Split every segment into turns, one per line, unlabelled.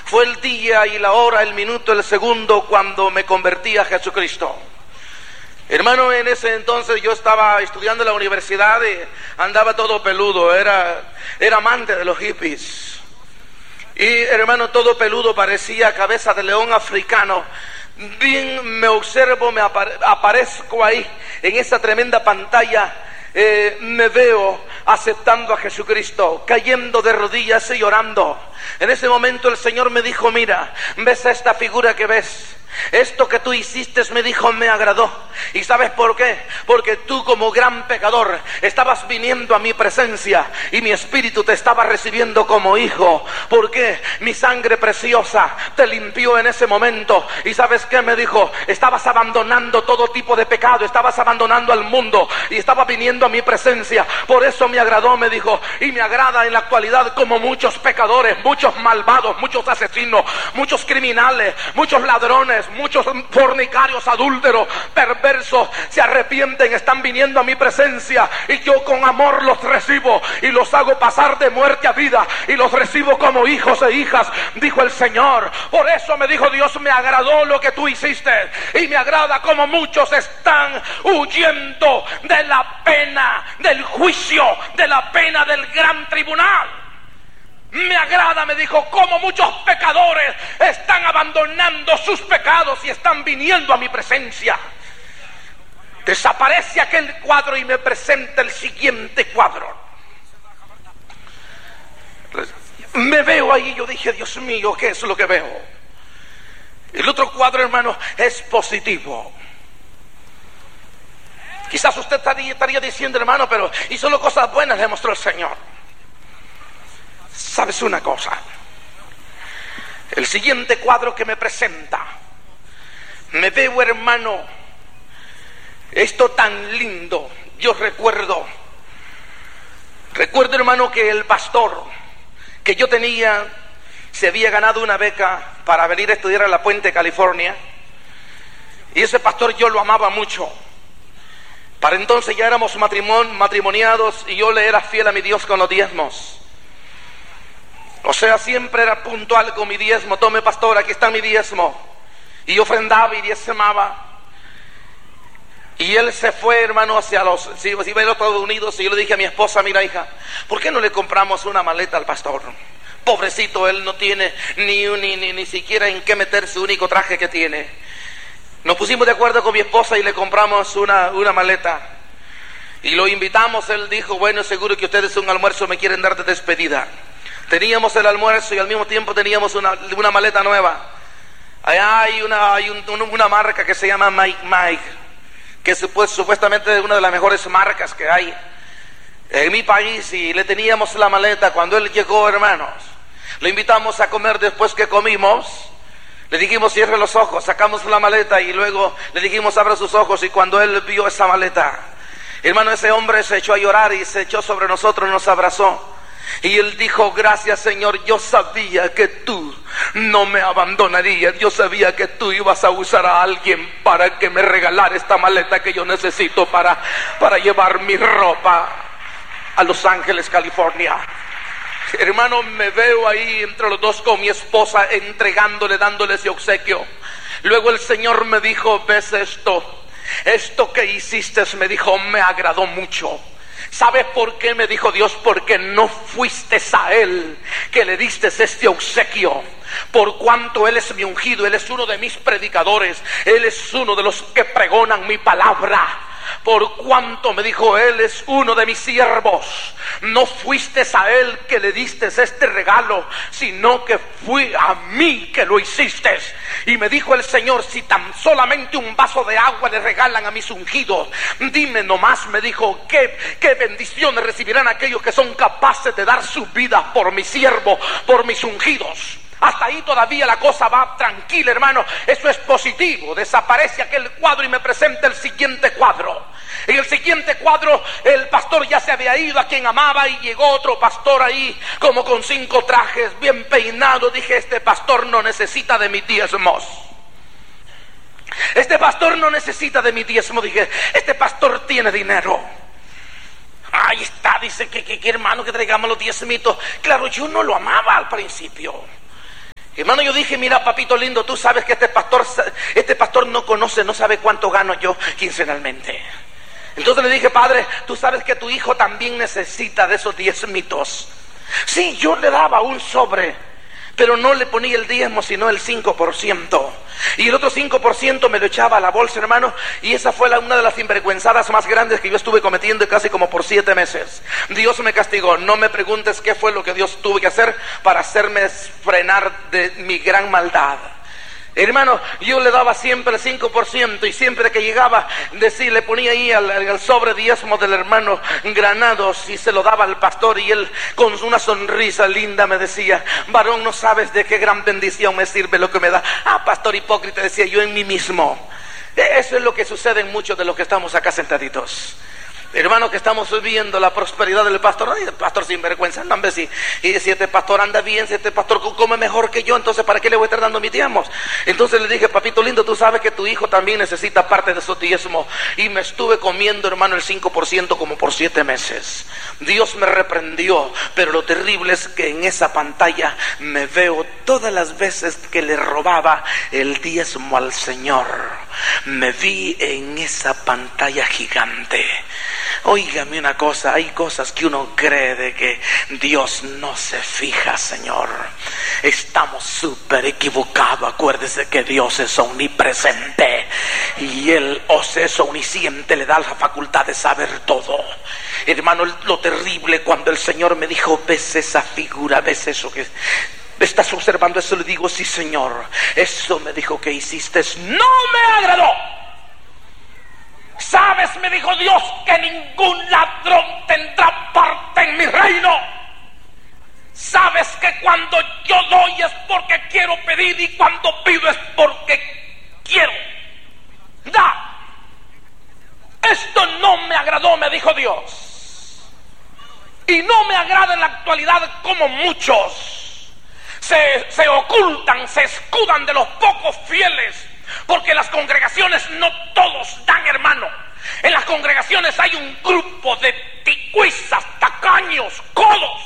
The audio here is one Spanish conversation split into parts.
Fue el día y la hora, el minuto, el segundo cuando me convertí a Jesucristo. Hermano, en ese entonces yo estaba estudiando en la universidad y andaba todo peludo, era amante de los hippies. Y hermano, todo peludo, parecía cabeza de león africano. Bien me observo, me aparezco ahí en esa tremenda pantalla. Me veo aceptando a Jesucristo, cayendo de rodillas y llorando. En ese momento el Señor me dijo: mira, ¿ves esta figura que ves? Esto que tú hiciste, me dijo, me agradó. ¿Y sabes por qué? Porque tú, como gran pecador, estabas viniendo a mi presencia y mi espíritu te estaba recibiendo como hijo. ¿Por qué? Mi sangre preciosa te limpió en ese momento. ¿Y sabes qué me dijo? Estabas abandonando todo tipo de pecado, estabas abandonando al mundo y estabas viniendo a mi presencia. Por eso me agradó, me dijo. Y me agrada en la actualidad como muchos pecadores, muchos malvados, muchos asesinos, muchos criminales, muchos ladrones, muchos fornicarios, adúlteros, perversos, se arrepienten, están viniendo a mi presencia y yo con amor los recibo y los hago pasar de muerte a vida y los recibo como hijos e hijas, dijo el Señor. Por eso me dijo Dios: me agradó lo que tú hiciste y me agrada como muchos están huyendo de la pena del juicio, de la pena del gran tribunal. Me agrada, me dijo, como muchos pecadores están abandonando sus pecados y están viniendo a mi presencia. Desaparece aquel cuadro y me presenta el siguiente cuadro. Me veo ahí y yo dije: Dios mío, ¿qué es lo que veo? El otro cuadro, hermano, es positivo. Quizás usted estaría diciendo: hermano, pero y solo cosas buenas le mostró el Señor. ¿Sabes una cosa? El siguiente cuadro que me presenta, me veo, hermano, esto tan lindo. Yo recuerdo, hermano, que el pastor que yo tenía se había ganado una beca para venir a estudiar a La Puente, California. Y ese pastor yo lo amaba mucho. Para entonces ya éramos matrimoniados y yo le era fiel a mi Dios con los diezmos. O sea, siempre era puntual con mi diezmo. Tome, pastor, aquí está mi diezmo. Y ofrendaba y diezmaba. Y él se fue, hermano, hacia los Estados Unidos. Y yo le dije a mi esposa: mira, hija, ¿por qué no le compramos una maleta al pastor? Pobrecito, él no tiene ni siquiera en qué meter su único traje que tiene. Nos pusimos de acuerdo con mi esposa y le compramos una maleta. Y lo invitamos. Él dijo: bueno, seguro que ustedes un almuerzo me quieren dar de despedida. Teníamos el almuerzo y al mismo tiempo teníamos una maleta nueva. Allá hay una marca que se llama Mike, que es supuestamente una de las mejores marcas que hay en mi país. Y le teníamos la maleta. Cuando él llegó, hermanos, lo invitamos a comer. Después que comimos, le dijimos: cierre los ojos. Sacamos la maleta y luego le dijimos: abra sus ojos. Y cuando él vio esa maleta, hermano, ese hombre se echó a llorar y se echó sobre nosotros, nos abrazó. Y él dijo: gracias, Señor, yo sabía que tú no me abandonarías. Yo sabía que tú ibas a usar a alguien para que me regalara esta maleta que yo necesito para llevar mi ropa a Los Ángeles, California. Hermano, me veo ahí entre los dos con mi esposa, dándole ese obsequio. Luego el Señor me dijo: ¿ves esto que hiciste? Me dijo, me agradó mucho. ¿Sabes por qué? Me dijo Dios: porque no fuiste a Él que le diste este obsequio. Por cuanto Él es mi ungido, Él es uno de mis predicadores, Él es uno de los que pregonan mi palabra. Por cuanto, me dijo, Él es uno de mis siervos. No fuiste a Él que le diste este regalo, sino que fui a mí que lo hiciste. Y me dijo el Señor: si tan solamente un vaso de agua le regalan a mis ungidos, dime nomás, me dijo, qué bendiciones recibirán aquellos que son capaces de dar su vida por mi siervo, por mis ungidos. Hasta ahí todavía la cosa va tranquila, hermano. Eso es positivo. Desaparece aquel cuadro y me presenta el siguiente cuadro. En el siguiente cuadro el pastor ya se había ido, a quien amaba, y llegó otro pastor ahí como con 5 trajes, bien peinado. Dije: este pastor no necesita de mis diezmos. Este pastor no necesita de mi diezmo. Dije: este pastor tiene dinero. Ahí está, dice que hermano, que traigamos los diezmitos. Claro, yo no lo amaba al principio. Hermano, Hermano, yo dije, mira, papito lindo, tú sabes que este pastor no conoce, no sabe cuánto gano yo quincenalmente. Entonces le dije, padre, tú sabes que tu hijo también necesita de esos 10 mitos. Sí, yo le daba un sobre, pero no le ponía el diezmo, sino el 5%. Y el otro 5% me lo echaba a la bolsa, hermano. Y esa fue una de las sinvergüenzadas más grandes que yo estuve cometiendo casi como por 7 meses. Dios me castigó. No me preguntes qué fue lo que Dios tuvo que hacer para hacerme frenar de mi gran maldad. Hermano, yo le daba siempre el 5%, y siempre que llegaba, le ponía ahí al sobre diezmo del hermano Granados, y se lo daba al pastor, y él con una sonrisa linda me decía, varón, no sabes de qué gran bendición me sirve lo que me da. Ah, pastor hipócrita, decía yo en mí mismo. Eso es lo que sucede en muchos de los que estamos acá sentaditos. Hermano, que estamos viendo la prosperidad del pastor. Ay, el pastor sinvergüenza, no, hombre, si este pastor anda bien, si este pastor come mejor que yo, entonces ¿para qué le voy a estar dando mis diezmos? Entonces le dije, papito lindo, tú sabes que tu hijo también necesita parte de esos diezmos. Y me estuve comiendo, hermano, el 5% como por 7 meses. Dios me reprendió, pero lo terrible es que en esa pantalla me veo todas las veces que le robaba el diezmo al Señor. Me vi en esa pantalla gigante. Óigame una cosa, hay cosas que uno cree de que Dios no se fija, Señor. Estamos súper equivocados. Acuérdese que Dios es omnipresente y Él es omnisciente, le da la facultad de saber todo. Hermano, lo terrible cuando el Señor me dijo, ¿ves esa figura? ¿Ves eso que estás observando? Eso le digo, sí, Señor. Eso me dijo que hiciste, no me agradó. ¿Sabes? Me dijo Dios, que ningún ladrón tendrá parte en mi reino. ¿Sabes que cuando yo doy es porque quiero pedir, y cuando pido es porque quiero dar? Esto no me agradó, me dijo Dios. Y no me agrada en la actualidad como muchos se ocultan, se escudan de los pocos fieles. Porque las congregaciones no todos dan, hermano. En las congregaciones hay un grupo de ticuizas, tacaños, codos,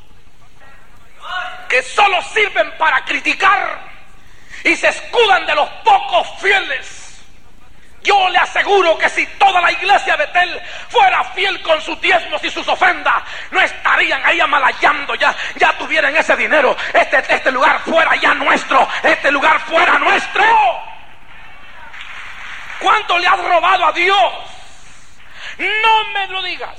que solo sirven para criticar y se escudan de los pocos fieles. Yo le aseguro que si toda la iglesia de Betel fuera fiel con sus diezmos y sus ofrendas, no estarían ahí amalayando, ya tuvieran ese dinero. Este lugar fuera ya nuestro, este lugar fuera nuestro. ¿Cuánto le has robado a Dios? No me lo digas.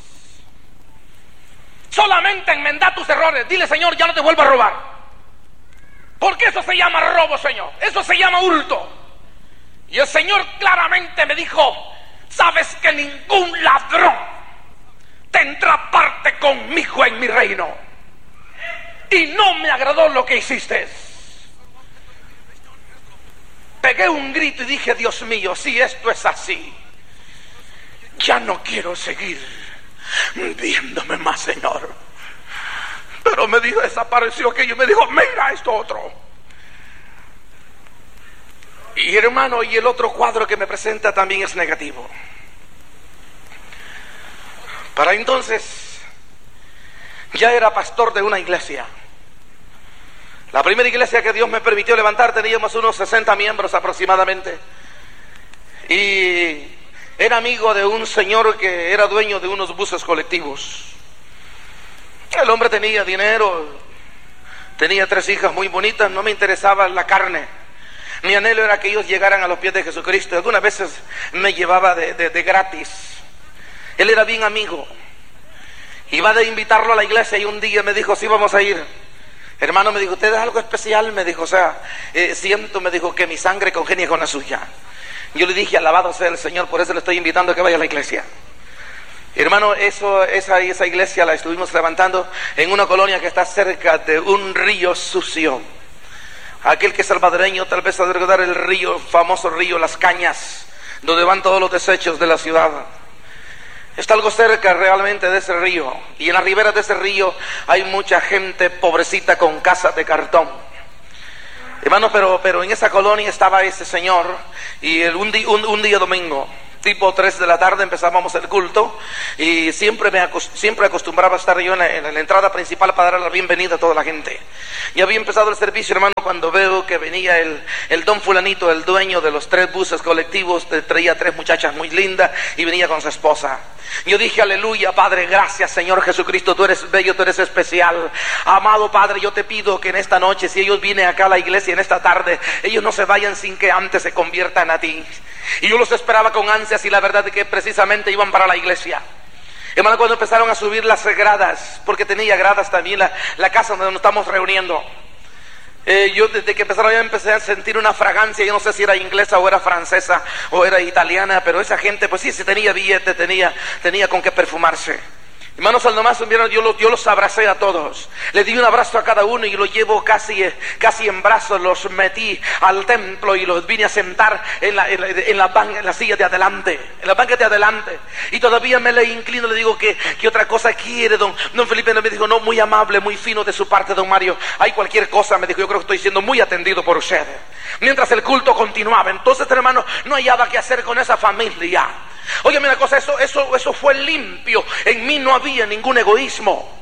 Solamente enmendá tus errores. Dile, Señor, ya no te vuelvo a robar. Porque eso se llama robo, Señor. Eso se llama hurto. Y el Señor claramente me dijo, sabes que ningún ladrón tendrá parte conmigo en mi reino. Y no me agradó lo que hiciste. Pegué un grito y dije, Dios mío, si esto es así, ya no quiero seguir viéndome más, Señor. Pero me dijo, desapareció aquello, me dijo, mira esto otro. Y hermano, y el otro cuadro que me presenta también es negativo. Para entonces, ya era pastor de una iglesia. La primera iglesia que Dios me permitió levantar teníamos unos 60 miembros aproximadamente. Y era amigo de un señor que era dueño de unos buses colectivos. El hombre tenía dinero, tenía 3 hijas muy bonitas, no me interesaba la carne. Mi anhelo era que ellos llegaran a los pies de Jesucristo. Algunas veces me llevaba de gratis. Él era bien amigo. Iba de invitarlo a la iglesia y un día me dijo, sí, vamos a ir. Hermano, me dijo, ¿usted es algo especial? Me dijo, siento, me dijo, que mi sangre congenia con la suya. Yo le dije, alabado sea el Señor, por eso le estoy invitando a que vaya a la iglesia. Hermano, esa iglesia la estuvimos levantando en una colonia que está cerca de un río sucio. Aquel que es salvadoreño tal vez ha de recordar el río, famoso río Las Cañas, donde van todos los desechos de la ciudad. Está algo cerca realmente de ese río, y en las riberas de ese río hay mucha gente pobrecita con casas de cartón. Hermano, pero en esa colonia estaba ese señor, y un día domingo tipo 3 de la tarde empezábamos el culto, y siempre acostumbraba a estar yo en la entrada principal para dar la bienvenida a toda la gente. Y había empezado el servicio, hermano, cuando veo que venía el don fulanito, el dueño de los 3 buses colectivos, traía 3 muchachas muy lindas y venía con su esposa. Yo dije: aleluya, Padre, gracias, Señor Jesucristo, tú eres bello, tú eres especial. Amado Padre, yo te pido que en esta noche, si ellos vienen acá a la iglesia en esta tarde, ellos no se vayan sin que antes se conviertan a ti. Y yo los esperaba con ansias, y la verdad es que precisamente iban para la iglesia. Hermano, cuando empezaron a subir las gradas, porque tenía gradas también la casa donde nos estamos reuniendo, yo desde que empezaron ya empecé a sentir una fragancia. Yo no sé si era inglesa o era francesa o era italiana, pero esa gente pues sí tenía billete, tenía con qué perfumarse. Hermanos, al nomás yo los abracé a todos, les di un abrazo a cada uno y los llevo casi en brazos, los metí al templo y los vine a sentar en la silla de adelante, en la banca de adelante. Y todavía me le inclino, le digo: ¿qué otra cosa quiere don Felipe? Me dijo: no, muy amable, muy fino de su parte, don Mario. Hay cualquier cosa, me dijo, yo creo que estoy siendo muy atendido por usted. Mientras el culto continuaba, entonces, hermano, no hallaba qué hacer con esa familia. Óyeme una cosa, eso fue limpio. En mí no había ningún egoísmo.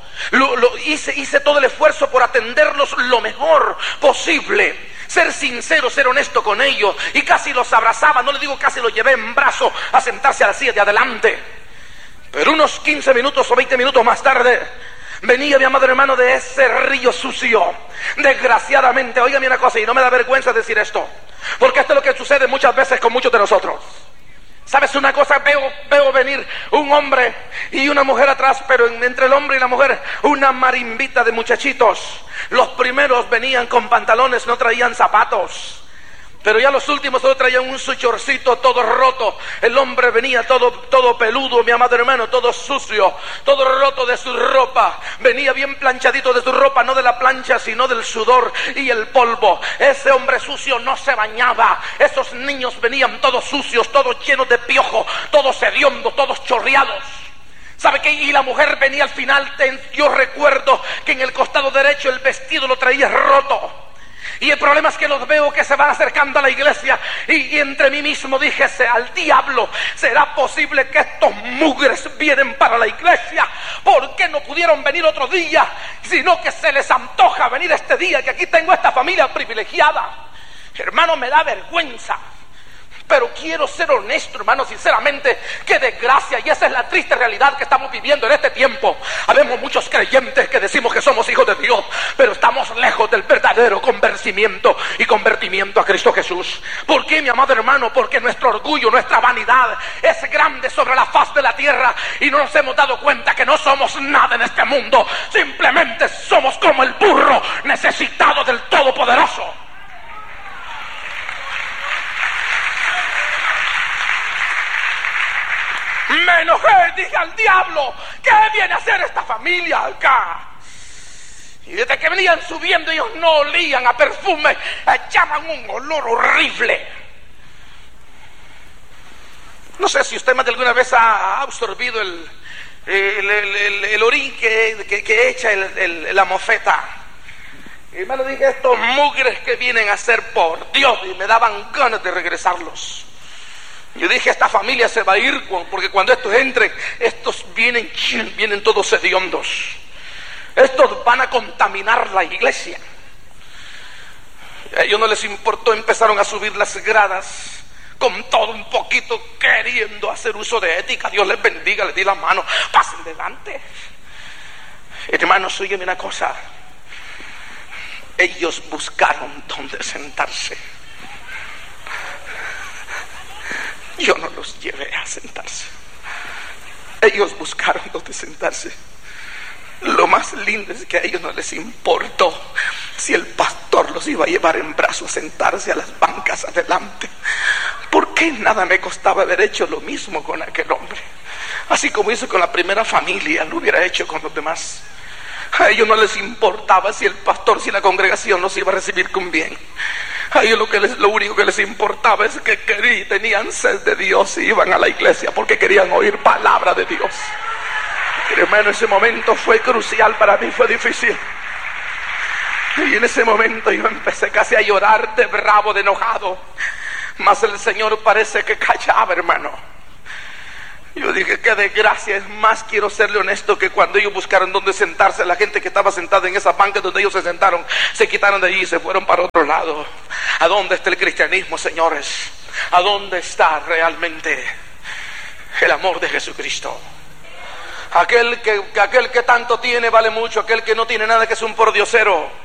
Hice todo el esfuerzo por atenderlos lo mejor posible, ser sincero, ser honesto con ellos, y casi los abrazaba. No le digo casi, los llevé en brazos a sentarse a la silla de adelante. Pero unos 15 minutos o 20 minutos más tarde venía mi amado hermano de ese río sucio. Desgraciadamente, óigame una cosa, y no me da vergüenza decir esto, porque esto es lo que sucede muchas veces con muchos de nosotros. ¿Sabes una cosa? Veo venir un hombre y una mujer atrás, pero entre el hombre y la mujer una marimbita de muchachitos. Los primeros venían con pantalones, no traían zapatos. Pero ya los últimos solo traían un suchorcito todo roto. El hombre venía todo peludo, mi amado hermano, todo sucio, todo roto de su ropa. Venía bien planchadito de su ropa, no de la plancha, sino del sudor y el polvo. Ese hombre sucio no se bañaba. Esos niños venían todos sucios, todos llenos de piojo, todos hediondos, todos chorreados. ¿Sabe qué? Y la mujer venía al final. Yo recuerdo que en el costado derecho el vestido lo traía roto. Y el problema es que los veo que se van acercando a la iglesia, y entre mí mismo dije: al diablo, ¿será posible que estos mugres vienen para la iglesia? ¿Por qué no pudieron venir otro día? Sino que se les antoja venir este día, que aquí tengo esta familia privilegiada. Hermano, me da vergüenza. Pero quiero ser honesto, hermano, sinceramente, qué desgracia, y esa es la triste realidad que estamos viviendo en este tiempo. Habemos muchos creyentes que decimos que somos hijos de Dios, pero estamos lejos del verdadero convencimiento y convertimiento a Cristo Jesús. ¿Por qué, mi amado hermano? Porque nuestro orgullo, nuestra vanidad es grande sobre la faz de la tierra, y no nos hemos dado cuenta que no somos nada en este mundo. Simplemente somos como el burro necesitado del Todopoderoso. Me enojé, dije: al diablo, ¿qué viene a hacer esta familia acá? Y desde que venían subiendo, ellos no olían a perfume, echaban un olor horrible. No sé si usted más de alguna vez ha absorbido el orín que echa la mofeta. Hermano, dije: estos mugres que vienen a hacer, por Dios, y me daban ganas de regresarlos. Yo dije: esta familia se va a ir, porque cuando estos entren, estos vienen todos hediondos. Estos van a contaminar la iglesia. A ellos no les importó, empezaron a subir las gradas con todo un poquito, queriendo hacer uso de ética. Dios les bendiga, les di la mano, pasen delante. Hermanos, óyeme una cosa, ellos buscaron dónde sentarse. Yo no los llevé a sentarse. Ellos buscaron dónde sentarse. Lo más lindo es que a ellos no les importó si el pastor los iba a llevar en brazos a sentarse a las bancas adelante. ¿Por qué nada me costaba haber hecho lo mismo con aquel hombre? Así como hizo con la primera familia, lo hubiera hecho con los demás. A ellos no les importaba si el pastor, si la congregación los iba a recibir con bien. A ellos lo único que les importaba es que tenían sed de Dios y iban a la iglesia porque querían oír palabra de Dios. Pero, hermano, ese momento fue crucial para mí, fue difícil. Y en ese momento yo empecé casi a llorar de bravo, de enojado. Mas el Señor parece que callaba, hermano. Yo dije, qué desgracia, es más, quiero serle honesto, que cuando ellos buscaron dónde sentarse, la gente que estaba sentada en esa banca donde ellos se sentaron, se quitaron de allí y se fueron para otro lado. ¿A dónde está el cristianismo, señores? ¿A dónde está realmente el amor de Jesucristo? Aquel que tanto tiene vale mucho, aquel que no tiene nada, que es un pordiosero.